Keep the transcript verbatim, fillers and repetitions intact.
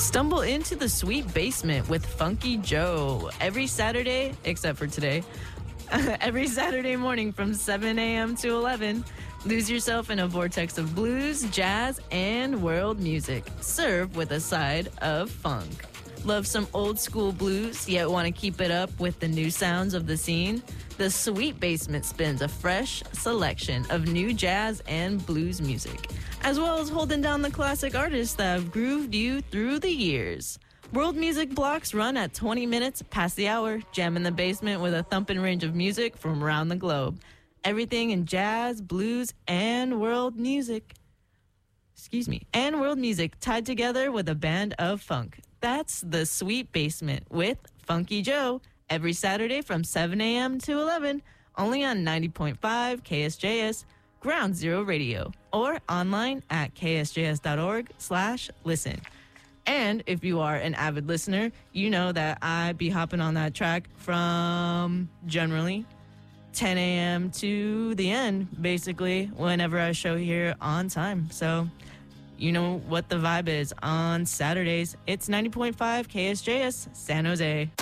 Stumble into the sweet basement with Funky Joe every Saturday, except for today, every Saturday morning from seven a.m. to eleven. Lose yourself in a vortex of blues, jazz, and world music, served with a side of funk. Love some old school blues, yet want to keep it up with the new sounds of the scene? The Sweet Basement spins a fresh selection of new jazz and blues music, as well as holding down the classic artists that have grooved you through the years. World music blocks run at twenty minutes past the hour, jam in the basement with a thumping range of music from around the globe. Everything in jazz, blues, and world music. Excuse me. And world music tied together with a band of funk. That's the Sweet Basement with Funky Joe every Saturday from seven a.m. to eleven, only on ninety point five K S J S Ground Zero Radio, or online at ksjs.org slash listen. And if you are an avid listener, you know that I be hopping on that track from generally ten a.m. to the end, basically, whenever I show here on time. So you know what the vibe is on Saturdays. It's ninety point five K S J S San Jose.